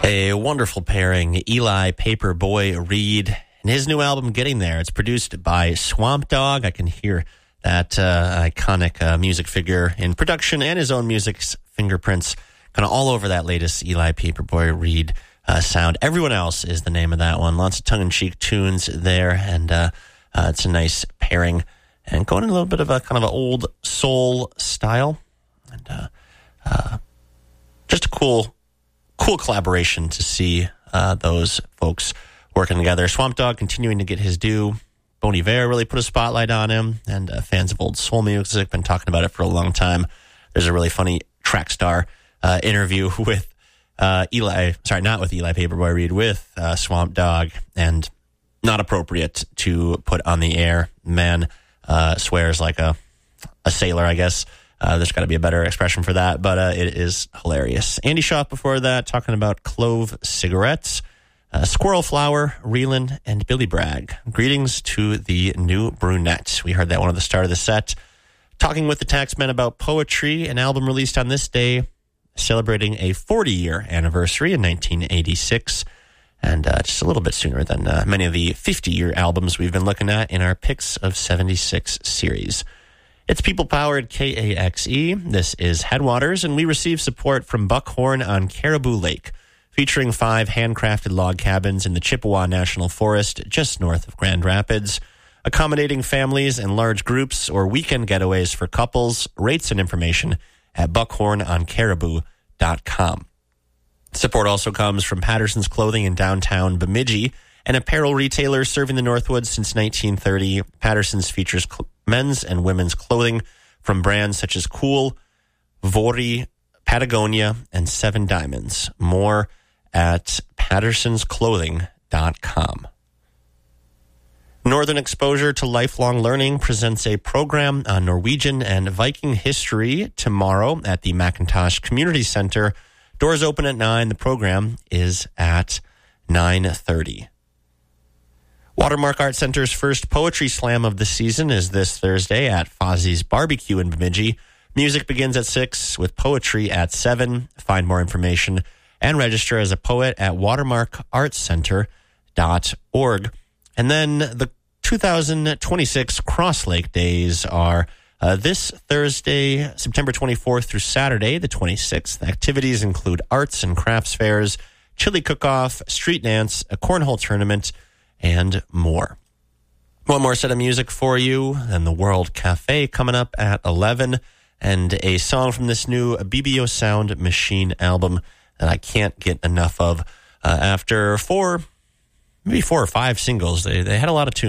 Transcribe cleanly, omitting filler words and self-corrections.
A wonderful pairing, Eli Paperboy Reed and his new album, Getting There. It's produced by Swamp Dogg. I can hear that iconic music figure in production and his own music's fingerprints kind of all over that latest Eli Paperboy Reed sound. Everyone Else is the name of that one. Lots of tongue-in-cheek tunes there, and it's a nice pairing. And going in a little bit of a kind of an old soul style. And just a cool collaboration to see those folks working together. Swamp Dogg continuing to get his due. Bon Iver really put a spotlight on him, and fans of old soul music been talking about it for a long time. There's a really funny Trackstar interview with not with Eli Paperboy Reed, with Swamp Dogg, and not appropriate to put on the air. Man swears like a sailor, I guess. There's got to be a better expression for that, but it is hilarious. Andy Schaaf before that, talking about Clove cigarettes, Squirrel Flower, Reelin', and Billy Bragg. Greetings to the New Brunette. We heard that one at the start of the set. Talking with the Taxmen about Poetry, an album released on this day, celebrating a 40-year anniversary in 1986, and just a little bit sooner than many of the 50-year albums we've been looking at in our Picks of 76 series. It's people-powered KAXE. This is Headwaters, and we receive support from Buckhorn on Caribou Lake, featuring 5 handcrafted log cabins in the Chippewa National Forest just north of Grand Rapids, accommodating families and large groups or weekend getaways for couples. Rates and information at buckhornoncaribou.com. Support also comes from Patterson's Clothing in downtown Bemidji, an apparel retailer serving the Northwoods since 1930. Patterson's features men's and women's clothing from brands such as Cool, Vori, Patagonia, and Seven Diamonds. More at pattersonsclothing.com. Northern Exposure to Lifelong Learning presents a program on Norwegian and Viking history tomorrow at the McIntosh Community Center. Doors open at 9. The program is at 9:30. Watermark Art Center's first poetry slam of the season is this Thursday at Fozzie's Barbecue in Bemidji. Music begins at 6 with poetry at 7. Find more information and register as a poet at watermarkartcenter.org. And then the 2026 Cross Lake Days are this Thursday, September 24th through Saturday, the 26th. Activities include arts and crafts fairs, chili cook-off, street dance, a cornhole tournament, and more. One more set of music for you, and the World Cafe coming up at 11, and a song from this new BBO Sound Machine album that I can't get enough of. After maybe 4 or 5 singles, they had a lot of tunes.